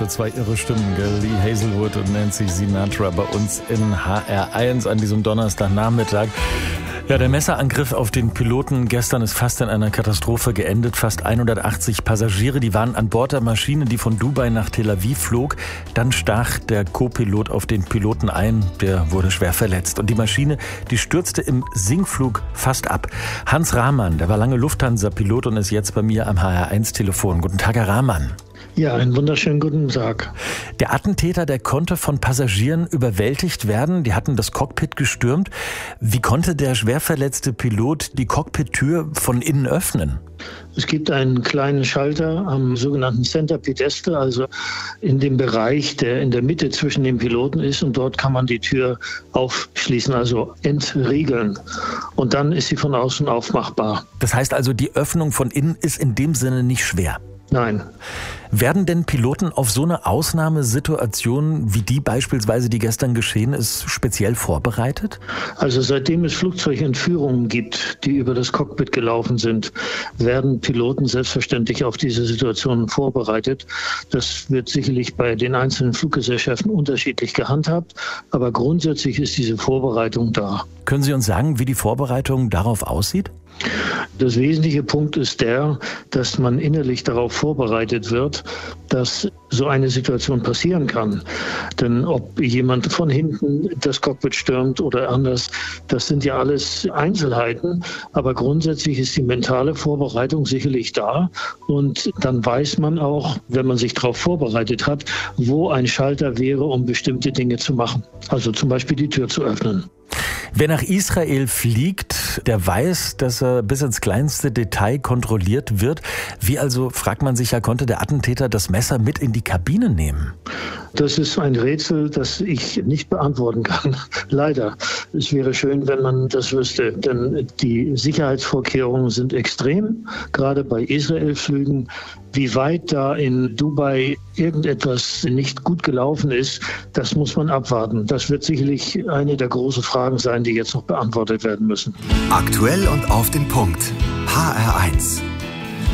für zwei irre Stimmen, gell? Lee Hazelwood und Nancy Sinatra bei uns in HR1 an diesem Donnerstagnachmittag. Ja, der Messerangriff auf den Piloten gestern ist fast in einer Katastrophe geendet. Fast 180 Passagiere, die waren an Bord der Maschine, die von Dubai nach Tel Aviv flog. Dann stach der Co-Pilot auf den Piloten ein. Der wurde schwer verletzt. Und die Maschine, die stürzte im Sinkflug fast ab. Hans Rahmann, der war lange Lufthansa-Pilot und ist jetzt bei mir am HR1-Telefon. Guten Tag, Herr Rahmann. Ja, einen wunderschönen guten Tag. Der Attentäter, der konnte von Passagieren überwältigt werden. Die hatten das Cockpit gestürmt. Wie konnte der schwerverletzte Pilot die Cockpit-Tür von innen öffnen? Es gibt einen kleinen Schalter am sogenannten Center Pedestal, also in dem Bereich, der in der Mitte zwischen den Piloten ist, und dort kann man die Tür aufschließen, also entriegeln. Und dann ist sie von außen aufmachbar. Das heißt also, die Öffnung von innen ist in dem Sinne nicht schwer? Nein. Werden denn Piloten auf so eine Ausnahmesituation wie die beispielsweise, die gestern geschehen ist, speziell vorbereitet? Also seitdem es Flugzeugentführungen gibt, die über das Cockpit gelaufen sind, werden Piloten selbstverständlich auf diese Situationen vorbereitet. Das wird sicherlich bei den einzelnen Fluggesellschaften unterschiedlich gehandhabt, aber grundsätzlich ist diese Vorbereitung da. Können Sie uns sagen, wie die Vorbereitung darauf aussieht? Das wesentliche Punkt ist der, dass man innerlich darauf vorbereitet wird, dass so eine Situation passieren kann. Denn ob jemand von hinten das Cockpit stürmt oder anders, das sind ja alles Einzelheiten. Aber grundsätzlich ist die mentale Vorbereitung sicherlich da. Und dann weiß man auch, wenn man sich darauf vorbereitet hat, wo ein Schalter wäre, um bestimmte Dinge zu machen. Also zum Beispiel die Tür zu öffnen. Wer nach Israel fliegt, der weiß, dass er bis ins kleinste Detail kontrolliert wird. Wie also, fragt man sich ja, konnte der Attentäter das Messer mit in die Kabine nehmen? Das ist ein Rätsel, das ich nicht beantworten kann. Leider. Es wäre schön, wenn man das wüsste, denn die Sicherheitsvorkehrungen sind extrem, gerade bei Israel-Flügen. Wie weit da in Dubai irgendetwas nicht gut gelaufen ist, das muss man abwarten. Das wird sicherlich eine der großen Fragen sein, die jetzt noch beantwortet werden müssen. Aktuell und auf den Punkt. HR1.